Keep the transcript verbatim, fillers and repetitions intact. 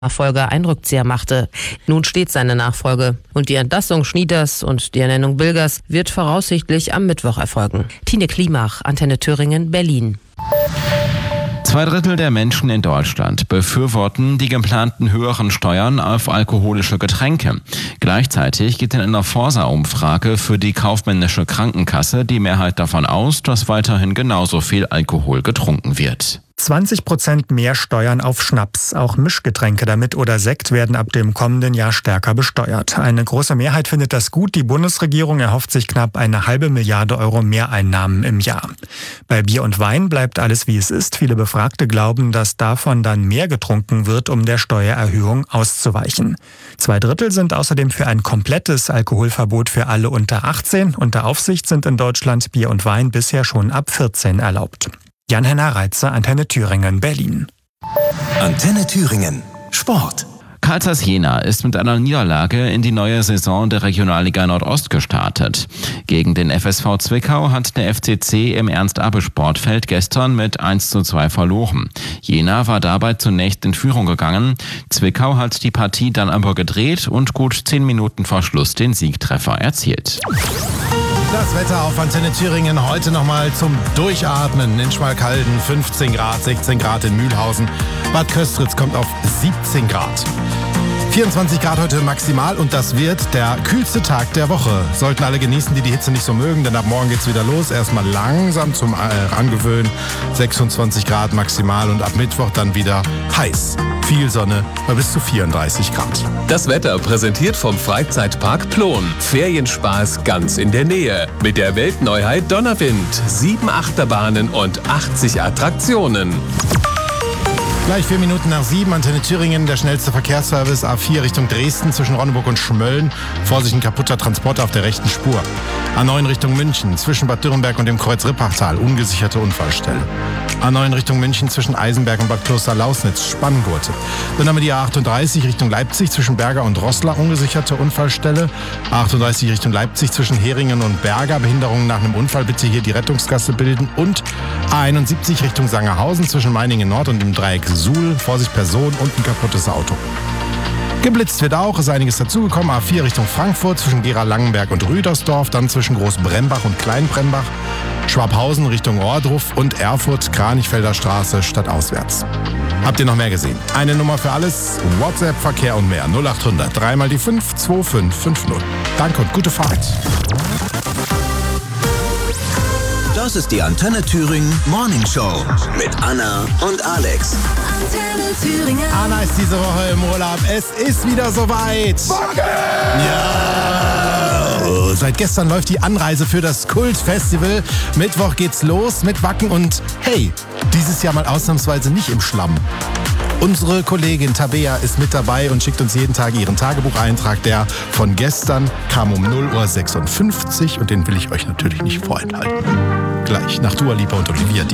Nachfolger einen Rückzieher machte. Nun steht seine Nachfolge. Und die Entlassung Schnieders und die Ernennung Bilgers wird voraussichtlich am Mittwoch erfolgen. Tine Klimach, Antenne Thüringen, Berlin. Zwei Drittel der Menschen in Deutschland befürworten die geplanten höheren Steuern auf alkoholische Getränke. Gleichzeitig geht in einer Forsa-Umfrage für die kaufmännische Krankenkasse die Mehrheit davon aus, dass weiterhin genauso viel Alkohol getrunken wird. zwanzig Prozent mehr Steuern auf Schnaps. Auch Mischgetränke damit oder Sekt werden ab dem kommenden Jahr stärker besteuert. Eine große Mehrheit findet das gut. Die Bundesregierung erhofft sich knapp eine halbe Milliarde Euro Mehreinnahmen im Jahr. Bei Bier und Wein bleibt alles wie es ist. Viele Befragte glauben, dass davon dann mehr getrunken wird, um der Steuererhöhung auszuweichen. Zwei Drittel sind außerdem für ein komplettes Alkoholverbot für alle unter achtzehn. Unter Aufsicht sind in Deutschland Bier und Wein bisher schon ab vierzehn erlaubt. Jan-Henner Reitze, Antenne Thüringen, Berlin. Antenne Thüringen, Sport. Carl Zeiss Jena ist mit einer Niederlage in die neue Saison der Regionalliga Nordost gestartet. Gegen den F S V Zwickau hat der F C C im Ernst-Abbe-Sportfeld gestern mit eins zu zwei verloren. Jena war dabei zunächst in Führung gegangen. Zwickau hat die Partie dann aber gedreht und gut zehn Minuten vor Schluss den Siegtreffer erzielt. Das Wetter auf Antenne Thüringen heute nochmal zum Durchatmen. In Schmalkalden fünfzehn Grad, sechzehn Grad in Mühlhausen. Bad Köstritz kommt auf siebzehn Grad. vierundzwanzig Grad heute maximal und das wird der kühlste Tag der Woche. Sollten alle genießen, die die Hitze nicht so mögen, denn ab morgen geht's wieder los. Erstmal langsam zum äh, Angewöhnen. sechsundzwanzig Grad maximal und ab Mittwoch dann wieder heiß. Viel Sonne bei bis zu vierunddreißig Grad. Das Wetter präsentiert vom Freizeitpark Plon. Ferienspaß ganz in der Nähe. Mit der Weltneuheit Donnerwind. Sieben Achterbahnen und achtzig Attraktionen. Gleich vier Minuten nach sieben, Antenne Thüringen, der schnellste Verkehrsservice A vier Richtung Dresden zwischen Ronneburg und Schmölln. Vorsicht, ein kaputter Transporter auf der rechten Spur. A neun Richtung München zwischen Bad Dürrenberg und dem Kreuz Rippachtal, ungesicherte Unfallstelle. A neun Richtung München zwischen Eisenberg und Bad Kloster-Lausnitz, Spanngurte. Dann haben wir die A achtunddreißig Richtung Leipzig zwischen Berger und Roßla, ungesicherte Unfallstelle. A achtunddreißig Richtung Leipzig zwischen Heringen und Berger, Behinderungen nach einem Unfall, bitte hier die Rettungsgasse bilden. Und A einundsiebzig Richtung Sangerhausen zwischen Meiningen Nord und dem Dreieck Suhl, Vorsicht Person und ein kaputtes Auto. Geblitzt wird auch, ist einiges dazugekommen. A vier Richtung Frankfurt zwischen Gera-Langenberg und Rüdersdorf, dann zwischen Großbrembach und Kleinbrembach, Schwabhausen Richtung Ohrdruf und Erfurt, Kranichfelder Straße stadtauswärts. Habt ihr noch mehr gesehen? Eine Nummer für alles, WhatsApp, Verkehr und mehr. null achthundert, dreimal die fünf, zwei fünf fünf null. Danke und gute Fahrt. Das ist die Antenne Thüringen Morning Show mit Anna und Alex. Antenne Thüringen. Anna ist diese Woche im Urlaub. Es ist wieder soweit. Ja! Seit gestern läuft die Anreise für das Kultfestival. Mittwoch geht's los mit Wacken und hey, dieses Jahr mal ausnahmsweise nicht im Schlamm. Unsere Kollegin Tabea ist mit dabei und schickt uns jeden Tag ihren Tagebucheintrag. Der von gestern kam um null Uhr sechsundfünfzig und den will ich euch natürlich nicht vorenthalten. Gleich nach Dua Lipa und Olivia.